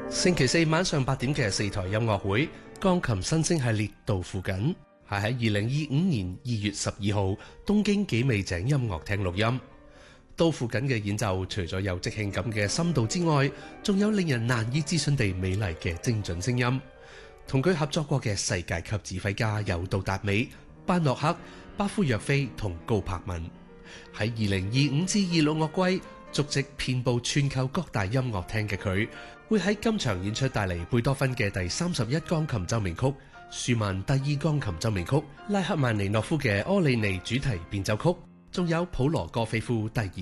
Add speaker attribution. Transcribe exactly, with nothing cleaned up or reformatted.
Speaker 1: 星期四晚上八點嘅四台音樂會鋼琴新星系列到附近，係喺二零二五年二月十二號東京紀美井音樂廳錄音。到附近嘅演奏除咗有即興感嘅深度之外，仲有令人難以置信地美麗嘅精準聲音。同佢合作過嘅世界級指揮家有杜達美、班諾克、巴夫若菲同高柏文。喺二零二五至二六樂季足跡遍佈全球各大音樂廳嘅佢，會喺今場演出帶嚟貝多芬嘅第三十一鋼琴奏鳴曲、舒曼第二鋼琴奏鳴曲、拉赫曼尼諾夫嘅柯利尼主題變奏曲，仲有普羅戈菲夫第二